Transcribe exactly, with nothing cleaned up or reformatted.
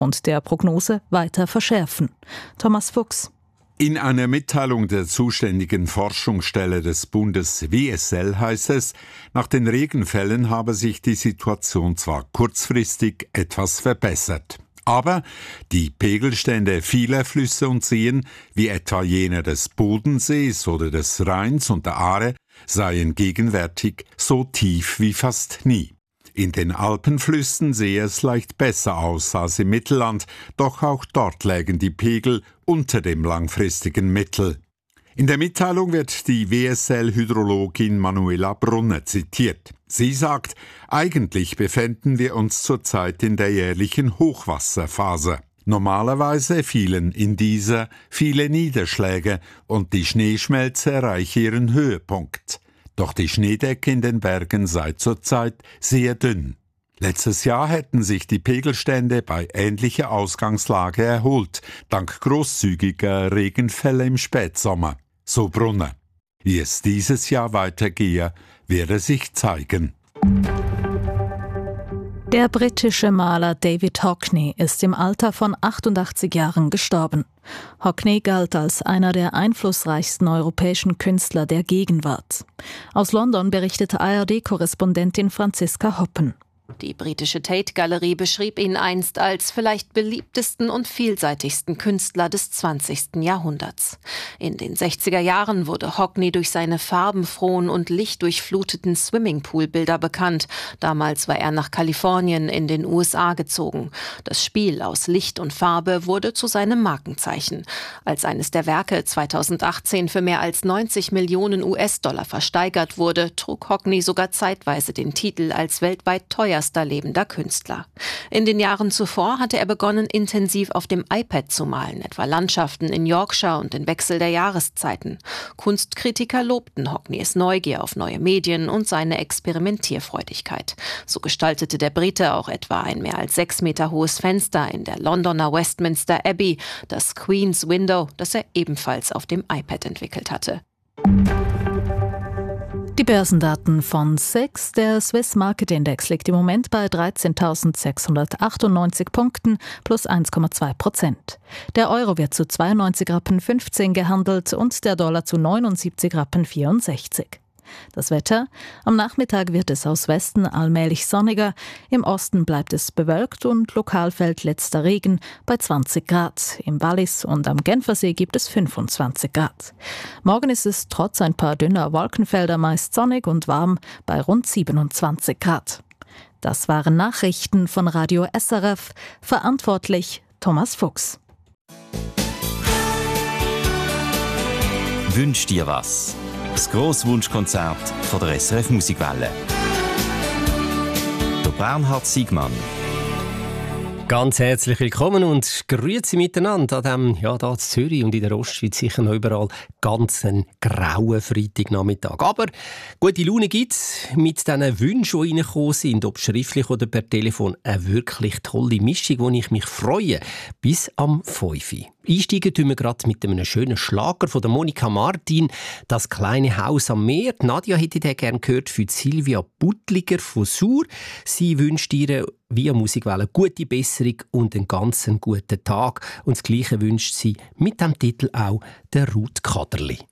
und der Prognose weiter verschärfen. Thomas Fuchs. In einer Mitteilung der zuständigen Forschungsstelle des Bundes W S L heißt es, nach den Regenfällen habe sich die Situation zwar kurzfristig etwas verbessert. Aber die Pegelstände vieler Flüsse und Seen, wie etwa jene des Bodensees oder des Rheins und der Aare, seien gegenwärtig so tief wie fast nie. In den Alpenflüssen sehe es leicht besser aus als im Mittelland, doch auch dort lägen die Pegel unter dem langfristigen Mittel. In der Mitteilung wird die W S L-Hydrologin Manuela Brunner zitiert. Sie sagt, eigentlich befänden wir uns zurzeit in der jährlichen Hochwasserphase. Normalerweise fielen in dieser viele Niederschläge und die Schneeschmelze erreiche ihren Höhepunkt. Doch die Schneedecke in den Bergen sei zurzeit sehr dünn. Letztes Jahr hätten sich die Pegelstände bei ähnlicher Ausgangslage erholt, dank großzügiger Regenfälle im Spätsommer. So Brunner. Wie es dieses Jahr weitergehe, werde sich zeigen. Der britische Maler David Hockney ist im Alter von achtundachtzig Jahren gestorben. Hockney galt als einer der einflussreichsten europäischen Künstler der Gegenwart. Aus London berichtete A R D-Korrespondentin Franziska Hoppen. Die britische Tate-Galerie beschrieb ihn einst als vielleicht beliebtesten und vielseitigsten Künstler des zwanzigsten Jahrhunderts. In den sechziger Jahren wurde Hockney durch seine farbenfrohen und lichtdurchfluteten Swimmingpool-Bilder bekannt. Damals war er nach Kalifornien in den U S A gezogen. Das Spiel aus Licht und Farbe wurde zu seinem Markenzeichen. Als eines der Werke zweitausendachtzehn für mehr als neunzig Millionen U S-Dollar versteigert wurde, trug Hockney sogar zeitweise den Titel als weltweit teuerster lebender Künstler. In den Jahren zuvor hatte er begonnen, intensiv auf dem iPad zu malen, etwa Landschaften in Yorkshire und den Wechsel der Jahreszeiten. Kunstkritiker lobten Hockneys Neugier auf neue Medien und seine Experimentierfreudigkeit. So gestaltete der Brite auch etwa ein mehr als sechs Meter hohes Fenster in der Londoner Westminster Abbey, das Queen's Window, das er ebenfalls auf dem iPad entwickelt hatte. Die Börsendaten von S I X. Der Swiss Market Index liegt im Moment bei dreizehntausendsechshundertachtundneunzig Punkten plus eins Komma zwei Prozent. Der Euro wird zu zweiundneunzig Rappen fünfzehn gehandelt und der Dollar zu neunundsiebzig Rappen vierundsechzig. Das Wetter: Am Nachmittag wird es aus Westen allmählich sonniger, im Osten bleibt es bewölkt und lokal fällt letzter Regen bei zwanzig Grad. Im Wallis und am Genfersee gibt es fünfundzwanzig Grad. Morgen ist es trotz ein paar dünner Wolkenfelder meist sonnig und warm bei rund siebenundzwanzig Grad. Das waren Nachrichten von Radio S R F, verantwortlich Thomas Fuchs. Wünsch dir was? Das grosse Wunschkonzert von der S R F Musikwelle. Der Bernhard Siegmann. Ganz herzlich willkommen und grüezi miteinander an diesem, ja, da in Zürich und in der Ostschweiz sicher noch überall ganz einen grauen Freitagnachmittag. Aber gute Laune gibt es mit diesen Wünschen, die reingekommen sind, ob schriftlich oder per Telefon. Eine wirklich tolle Mischung, wo ich mich freue. Bis am fünf Uhr. Einsteigen tun wir gerade mit einem schönen Schlager von der Monika Martin, «Das kleine Haus am Meer». Die Nadja hätte den gerne gehört für Silvia Buttliger von Sur. Sie wünscht ihr via Musikwelle gute Besserung und einen ganz guten Tag. Und das Gleiche wünscht sie mit dem Titel auch der Ruth Kaderli.